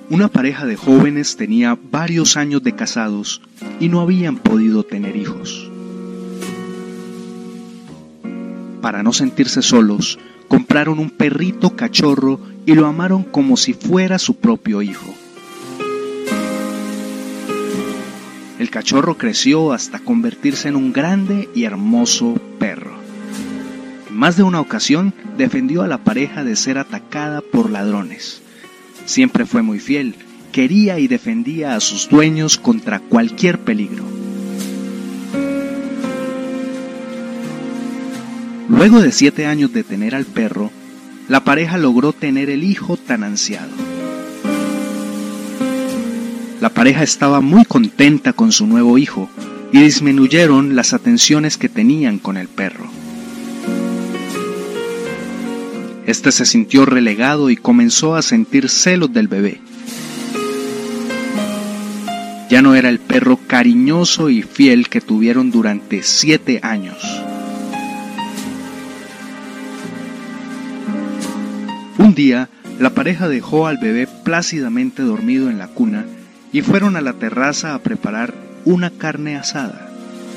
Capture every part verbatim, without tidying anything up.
Una pareja de jóvenes tenía varios años de casados y no habían podido tener hijos. Para no sentirse solos, compraron un perrito cachorro y lo amaron como si fuera su propio hijo. El cachorro creció hasta convertirse en un grande y hermoso perro. En más de una ocasión defendió a la pareja de ser atacada por ladrones. Siempre fue muy fiel, quería y defendía a sus dueños contra cualquier peligro. Luego de siete años de tener al perro, la pareja logró tener el hijo tan ansiado. La pareja estaba muy contenta con su nuevo hijo y disminuyeron las atenciones que tenían con el perro. Este se sintió relegado y comenzó a sentir celos del bebé. Ya no era el perro cariñoso y fiel que tuvieron durante siete años. Un día, la pareja dejó al bebé plácidamente dormido en la cuna y fueron a la terraza a preparar una carne asada.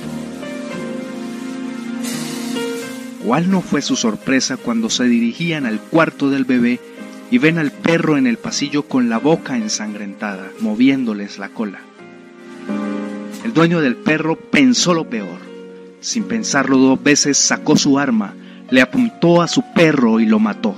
¿Cuál no fue su sorpresa cuando se dirigían al cuarto del bebé y ven al perro en el pasillo con la boca ensangrentada, moviéndoles la cola? El dueño del perro pensó lo peor. Sin pensarlo dos veces, sacó su arma, le apuntó a su perro y lo mató.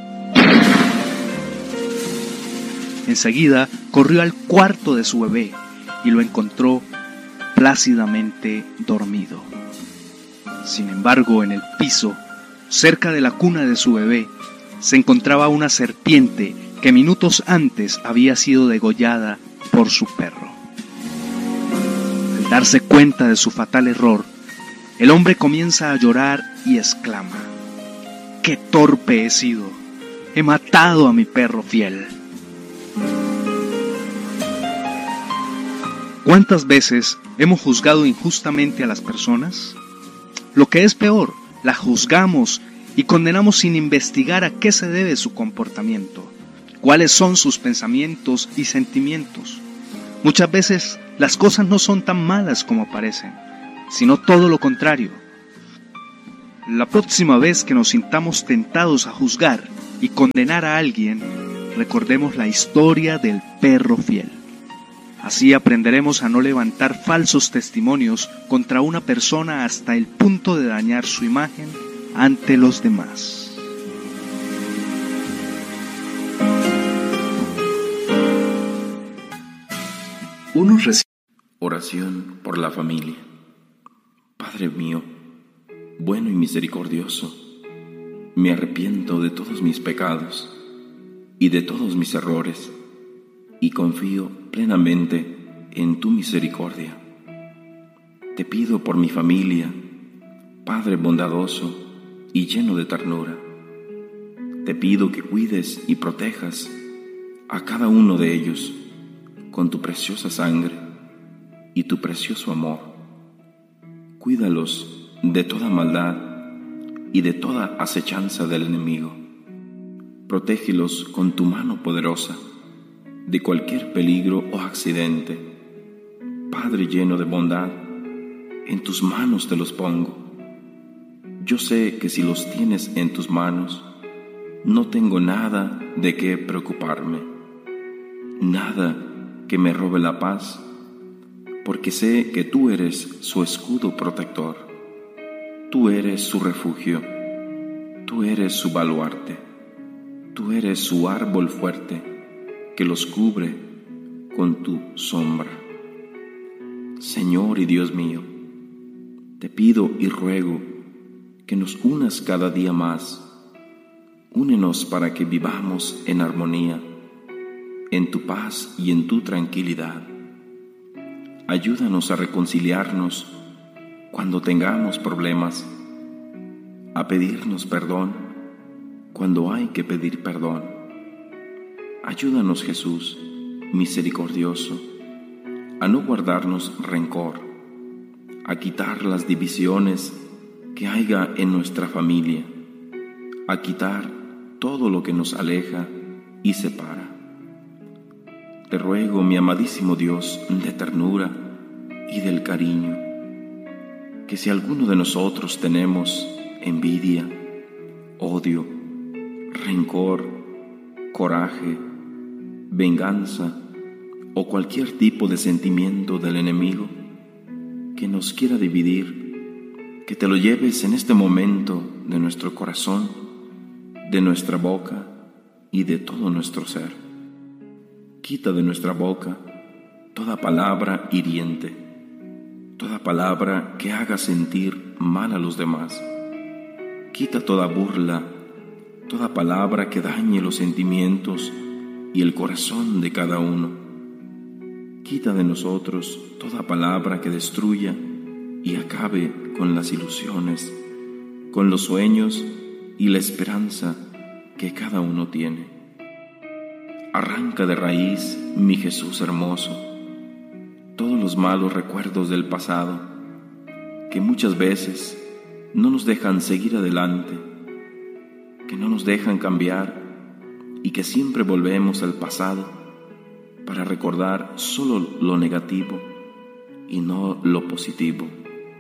Enseguida corrió al cuarto de su bebé y lo encontró plácidamente dormido. Sin embargo, en el piso, cerca de la cuna de su bebé, se encontraba una serpiente que minutos antes había sido degollada por su perro. Al darse cuenta de su fatal error, el hombre comienza a llorar y exclama: ¡qué torpe he sido! He matado a mi perro fiel. ¿Cuántas veces hemos juzgado injustamente a las personas? Lo que es peor, la juzgamos y condenamos sin investigar a qué se debe su comportamiento, cuáles son sus pensamientos y sentimientos. Muchas veces las cosas no son tan malas como parecen, sino todo lo contrario. La próxima vez que nos sintamos tentados a juzgar y condenar a alguien, recordemos la historia del perro fiel. Así aprenderemos a no levantar falsos testimonios contra una persona hasta el punto de dañar su imagen ante los demás. Unos reci- Oración por la familia. Padre mío, bueno y misericordioso, me arrepiento de todos mis pecados y de todos mis errores, y confío plenamente en tu misericordia. Te pido por mi familia, Padre bondadoso y lleno de ternura. Te pido que cuides y protejas a cada uno de ellos con tu preciosa sangre y tu precioso amor. Cuídalos de toda maldad y de toda acechanza del enemigo. Protégelos con tu mano poderosa de cualquier peligro o accidente. Padre lleno de bondad, en tus manos te los pongo. Yo sé que si los tienes en tus manos, no tengo nada de qué preocuparme, nada que me robe la paz, porque sé que tú eres su escudo protector, tú eres su refugio, tú eres su baluarte, tú eres su árbol fuerte, que los cubre con tu sombra. Señor y Dios mío, te pido y ruego que nos unas cada día más. Únenos para que vivamos en armonía, en tu paz y en tu tranquilidad. Ayúdanos a reconciliarnos cuando tengamos problemas, a pedirnos perdón cuando hay que pedir perdón. Ayúdanos, Jesús, misericordioso, a no guardarnos rencor, a quitar las divisiones que haya en nuestra familia, a quitar todo lo que nos aleja y separa. Te ruego, mi amadísimo Dios de ternura y del cariño, que si alguno de nosotros tenemos envidia, odio, rencor, coraje, venganza o cualquier tipo de sentimiento del enemigo que nos quiera dividir, que te lo lleves en este momento de nuestro corazón, de nuestra boca y de todo nuestro ser. Quita de nuestra boca toda palabra hiriente, toda palabra que haga sentir mal a los demás. Quita toda burla, toda palabra que dañe los sentimientos y el corazón de cada uno. Quita de nosotros toda palabra que destruya y acabe con las ilusiones, con los sueños y la esperanza que cada uno tiene. Arranca de raíz, mi Jesús hermoso, todos los malos recuerdos del pasado que muchas veces no nos dejan seguir adelante, que no nos dejan cambiar y que siempre volvemos al pasado para recordar solo lo negativo y no lo positivo.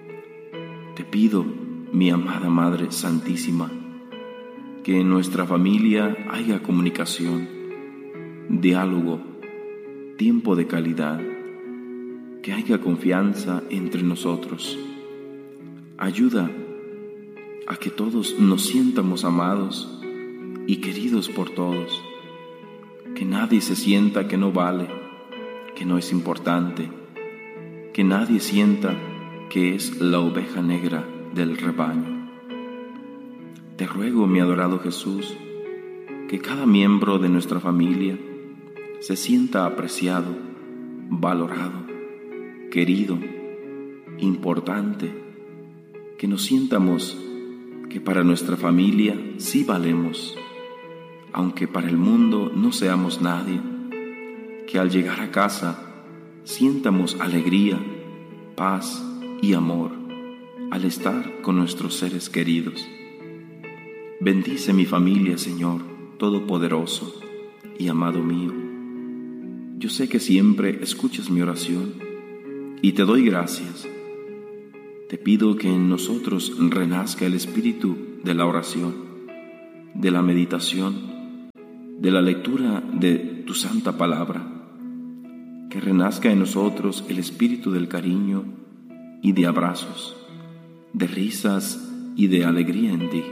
Te pido, mi amada Madre Santísima, que en nuestra familia haya comunicación, diálogo, tiempo de calidad, que haya confianza entre nosotros. Ayuda a que todos nos sientamos amados y queridos por todos, que nadie se sienta que no vale, que no es importante, que nadie sienta que es la oveja negra del rebaño. Te ruego, mi adorado Jesús, que cada miembro de nuestra familia se sienta apreciado, valorado, querido, importante, que nos sientamos que para nuestra familia sí valemos, aunque para el mundo no seamos nadie, que al llegar a casa sientamos alegría, paz y amor al estar con nuestros seres queridos. Bendice mi familia, Señor Todopoderoso y amado mío. Yo sé que siempre escuchas mi oración y te doy gracias. Te pido que en nosotros renazca el espíritu de la oración, de la meditación, de la lectura de tu santa palabra, que renazca en nosotros el espíritu del cariño y de abrazos, de risas y de alegría en ti.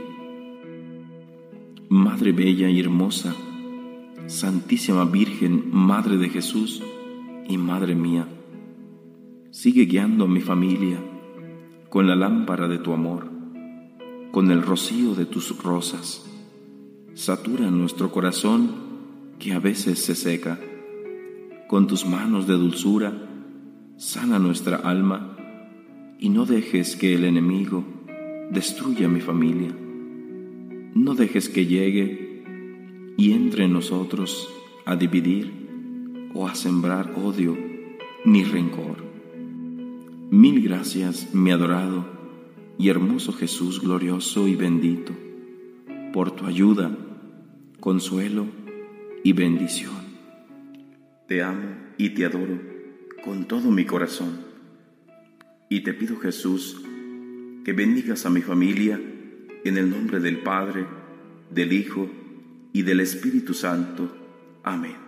Madre bella y hermosa, Santísima Virgen, Madre de Jesús y Madre mía, sigue guiando a mi familia con la lámpara de tu amor, con el rocío de tus rosas. Satura nuestro corazón que a veces se seca. Con tus manos de dulzura, sana nuestra alma y no dejes que el enemigo destruya mi familia. No dejes que llegue y entre en nosotros a dividir o a sembrar odio ni rencor. Mil gracias, mi adorado y hermoso Jesús glorioso y bendito, por tu ayuda, consuelo y bendición. Te amo y te adoro con todo mi corazón. Y te pido, Jesús, que bendigas a mi familia en el nombre del Padre, del Hijo y del Espíritu Santo. Amén.